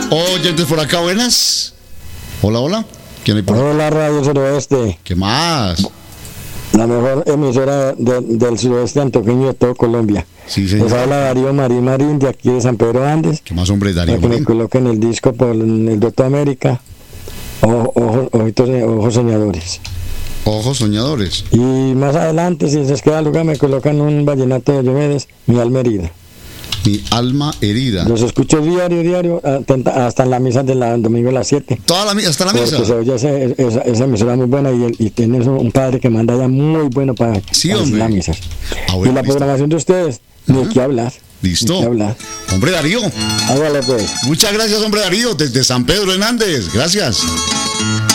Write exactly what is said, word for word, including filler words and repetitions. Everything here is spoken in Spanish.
Oyentes por acá, buenas. Hola, hola. ¿Quién hay por acá? Hola, Radio Suroeste. ¿Qué más? La mejor emisora de, del suroeste antioqueño de todo Colombia. Sí, señor. Les habla Darío Marín Marín, de aquí de San Pedro Andes. ¿Qué más, hombre, Darío Para que Marín? me coloquen el disco por el Doctor América. Ojo, ojo, ojitos, ojos soñadores. Ojos soñadores. Y más adelante, si les queda lugar, me colocan un vallenato de Diomedes, Mi alma herida. Mi alma herida. Los escucho diario, diario, atenta- hasta en la misa del domingo a las siete. Toda la, mi- hasta la misa. Porque se oye ese- esa, esa emisora muy buena y, el- y tienes un, un padre que manda ya muy bueno para, Sí, para hombre. las misas. Ah, bueno, y la listo. programación de ustedes, ni Ajá. que hablar. Listo. Ni que hablar. Hombre, Darío. Hágale pues. Muchas gracias, hombre, Darío, desde San Pedro Hernández. Gracias.